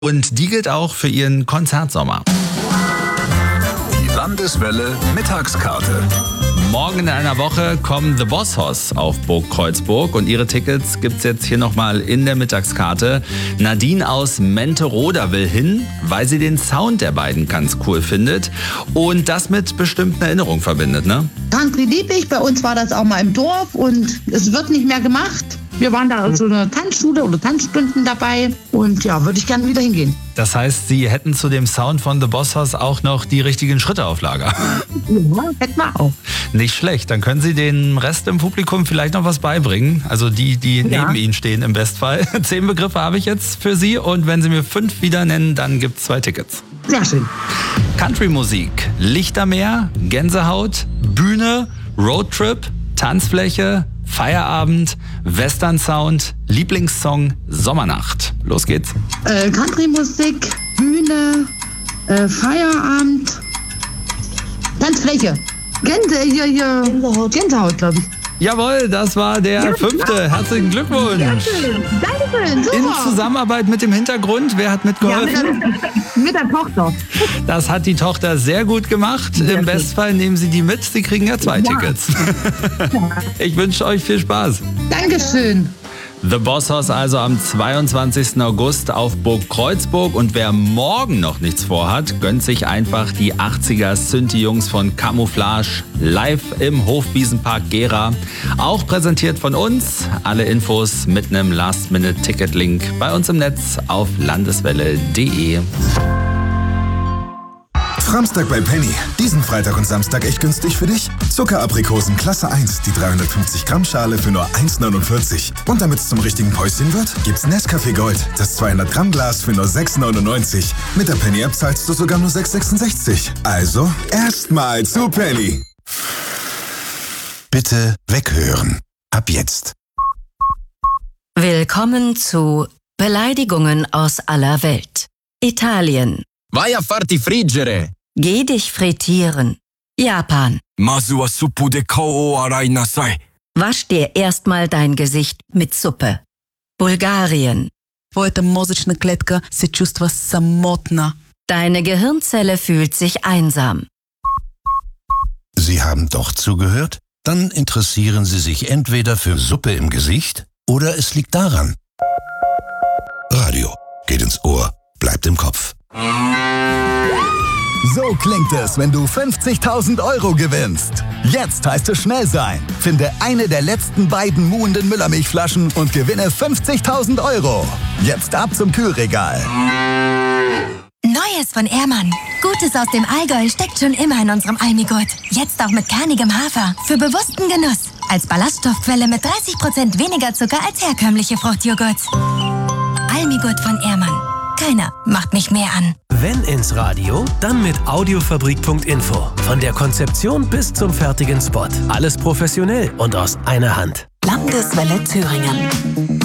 Und die gilt auch für ihren Konzertsommer. Die Landeswelle Mittagskarte. Morgen in einer Woche kommen The Boss auf Burg Kreuzburg und ihre Tickets gibt's jetzt hier nochmal in der Mittagskarte. Nadine aus Menteroda will hin, weil sie den Sound der beiden ganz cool findet und das mit bestimmten Erinnerungen verbindet, ne? Country liebe ich, bei uns war das auch mal im Dorf und es wird nicht mehr gemacht. Wir waren da so eine Tanzschule oder Tanzstunden dabei und ja, würde ich gerne wieder hingehen. Das heißt, Sie hätten zu dem Sound von The Boss auch noch die richtigen Schritte auf Lager. Ja, hätten wir auch. Nicht schlecht, dann können Sie den Rest im Publikum vielleicht noch was beibringen. Also die neben Ihnen stehen im Bestfall. 10 Begriffe habe ich jetzt für Sie und wenn Sie mir 5 wieder nennen, dann gibt es 2 Tickets. Sehr schön. Country-Musik, Lichtermeer, Gänsehaut, Bühne, Roadtrip, Tanzfläche, Feierabend, Western-Sound, Lieblingssong, Sommernacht. Los geht's. Country-Musik, Bühne, Feierabend, Tanzfläche. Gänsehaut, glaube ich. Jawohl, das war der 5. Herzlichen Glückwunsch. Dankeschön, super. In Zusammenarbeit mit dem Hintergrund, wer hat mitgeholfen? Mit der Tochter. Das hat die Tochter sehr gut gemacht. Im Bestfall nehmen Sie die mit, Sie kriegen ja 2 Tickets. Ich wünsche euch viel Spaß. Dankeschön. The Boss also am 22. August auf Burg Kreuzburg. Und wer morgen noch nichts vorhat, gönnt sich einfach die 80er Synthi-Jungs von Camouflage live im Hofwiesenpark Gera. Auch präsentiert von uns. Alle Infos mit einem Last-Minute-Ticket-Link bei uns im Netz auf landeswelle.de. Samstag bei Penny. Diesen Freitag und Samstag echt günstig für dich. Zuckeraprikosen Klasse 1, die 350 Gramm Schale für nur 1,49. Und damit es zum richtigen Päuschen wird, gibt's Nescafé Gold, das 200 Gramm Glas für nur 6,99. Mit der Penny App zahlst du sogar nur 6,66. Also erstmal zu Penny. Bitte weghören. Ab jetzt. Willkommen zu Beleidigungen aus aller Welt. Italien. Vai a farti friggere. Geh dich frittieren. Japan. Masu wa suppu de kao arai nasai. Wasch dir erstmal dein Gesicht mit Suppe. Bulgarien. Твоята мозъчна клетка се чувства самотна. Deine Gehirnzelle fühlt sich einsam. Sie haben doch zugehört? Dann interessieren Sie sich entweder für Suppe im Gesicht oder es liegt daran. Radio geht ins Ohr, bleibt im Kopf. So klingt es, wenn du 50.000 € gewinnst. Jetzt heißt es schnell sein. Finde eine der letzten beiden muhenden Müllermilchflaschen und gewinne 50.000 €. Jetzt ab zum Kühlregal. Neues von Ehrmann. Gutes aus dem Allgäu steckt schon immer in unserem Almigurt. Jetzt auch mit kernigem Hafer. Für bewussten Genuss. Als Ballaststoffquelle mit 30% weniger Zucker als herkömmliche Fruchtjoghurts. Almigurt von Ehrmann. Keiner macht mich mehr an. Wenn ins Radio, dann mit Audiofabrik.info. Von der Konzeption bis zum fertigen Spot. Alles professionell und aus einer Hand. Landeswelle Thüringen.